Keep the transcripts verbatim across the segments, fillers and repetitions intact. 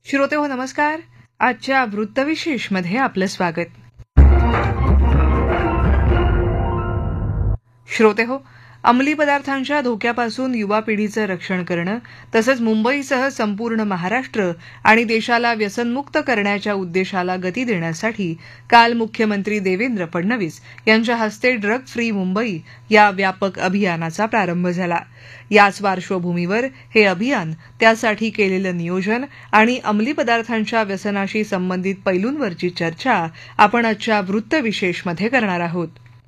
श्रोते हो नमस्कार. आजच्या वृत्तविशेषमध्ये आपलं स्वागत. श्रोते हो, अंमली पदार्थांच्या धोक्यापासून युवा पिढीचं रक्षण करणं तसंच मुंबईसह संपूर्ण महाराष्ट्र आणि देशाला व्यसनमुक्त करण्याच्या उद्देशाला गती देण्यासाठी काल मुख्यमंत्री देवेंद्र फडणवीस यांच्या हस्ते ड्रग फ्री मुंबई या व्यापक अभियानाचा प्रारंभ झाला. याच पार्श्वभूमीवर हे अभियान, त्यासाठी केलेलं नियोजन आणि अंमली पदार्थांच्या व्यसनाशी संबंधित पैलूंवरची चर्चा आपण आजच्या वृत्तविशेषमध्ये करणार आहोत.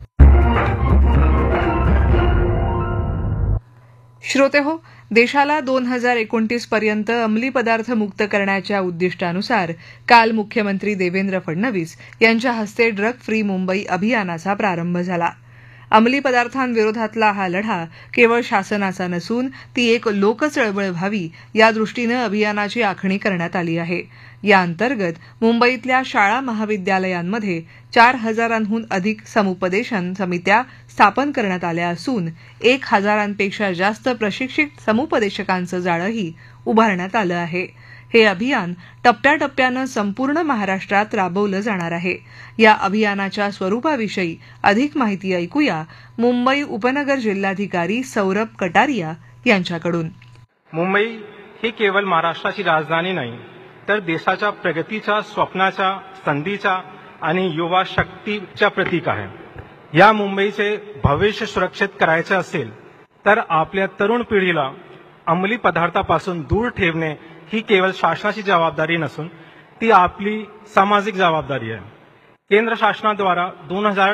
श्रोते हो, देशाला दोन हजार एकोणतीस पर्यंत अंमली पदार्थ मुक्त करण्याच्या उद्दिष्टानुसार काल मुख्यमंत्री देवेंद्र फडणवीस यांच्या हस्ते ड्रग फ्री मुंबई अभियानाचा प्रारंभ झाला. अंमली पदार्थांविरोधातला हा लढा केवळ शासनाचा नसून ती एक लोकचळवळ व्हावी या दृष्टीनं अभियानाची आखणी करण्यात आली आहे. या अंतर्गत मुंबईतल्या शाळा महाविद्यालयांमध्ये चार हजारांहून अधिक समुपदेशन समित्या स्थापन करण्यात आल्या असून एक हजारांपेक्षा जास्त प्रशिक्षित समुपदेशकांचं जाळंही उभारण्यात आलं आहे. हे अभियान टप्प्याटप्प्यानं संपूर्ण महाराष्ट्रात राबवलं जाणार आहे. या अभियानाच्या स्वरूपाविषयी अधिक माहिती ऐकूया मुंबई उपनगर जिल्हाधिकारी सौरभ कटारिया यांच्याकडून. मुंबई ही केवळ महाराष्ट्राची राजधानी नाही, तर देशाच्या प्रगतीच्या, स्वप्नाच्या, संधीच्या आणि युवा शक्तीच्या प्रतीक आहे. या मुंबईचे भविष्य सुरक्षित करायचे असेल तर आपल्या तरुण पिढीला अंमली पदार्थापासून दूर ठेवणे ही केवळ शासनाची जबाबदारी नसून ती आपली सामाजिक जबाबदारी आहे. केंद्र शासनाद्वारा दोन हजार